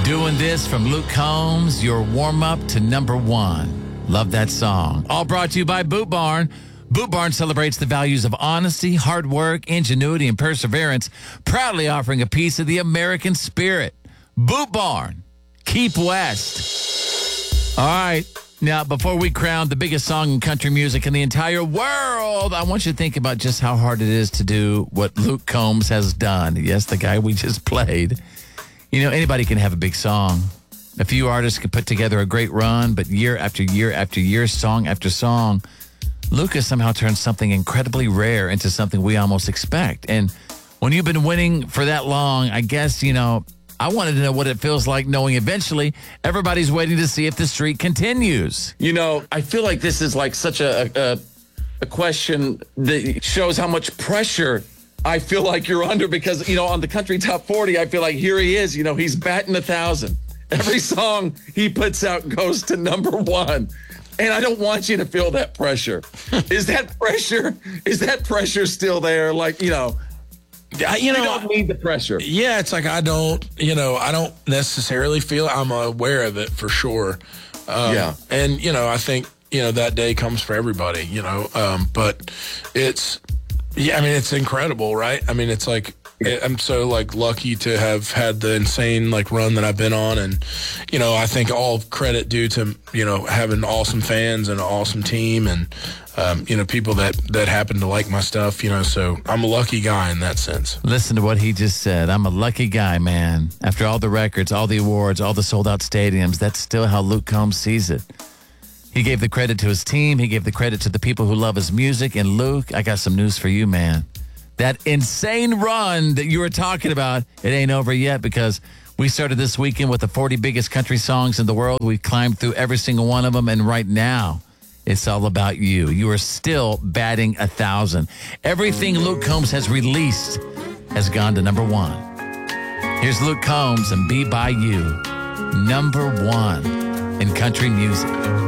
Doing This from Luke Combs, your warm-up to number one. Love that song. All brought to you by Boot Barn. Boot Barn celebrates the values of honesty, hard work, ingenuity, and perseverance, proudly offering a piece of the American spirit. Boot Barn. Keep West. All right. Now, before we crown the biggest song in country music in the entire world, I want you to think about just how hard it is to do what Luke Combs has done. Yes, the guy we just played. You know, anybody can have a big song. A few artists can put together a great run, but year after year after year, song after song, Luke has somehow turned something incredibly rare into something we almost expect. And when you've been winning for that long, I guess, you know, I wanted to know what it feels like knowing eventually everybody's waiting to see if the streak continues. You know, I feel like this is like such a question that shows how much pressure I feel like you're under because, you know, on the Country Top 40, I feel like here he is, you know, he's batting 1,000. Every song he puts out goes to number one. And I don't want you to feel that pressure. Is that pressure still there? Like, you know, you don't need the pressure. Yeah, it's like I don't necessarily feel it. I'm aware of it for sure. And, you know, I think, you know, that day comes for everybody, you know, but it's incredible, right? I mean, it's like, I'm so like lucky to have had the insane like run that I've been on. And, you know, I think all credit due to, you know, having awesome fans and an awesome team and, you know, people that happen to like my stuff, you know, so I'm a lucky guy in that sense. Listen to what he just said. I'm a lucky guy, man. After all the records, all the awards, all the sold out stadiums, that's still how Luke Combs sees it. He gave the credit to his team. He gave the credit to the people who love his music. And Luke, I got some news for you, man. That insane run that you were talking about, it ain't over yet because we started this weekend with the 40 biggest country songs in the world. We climbed through every single one of them. And right now, it's all about you. You are still batting 1,000. Everything Luke Combs has released has gone to number one. Here's Luke Combs and Be By You, number one in country music.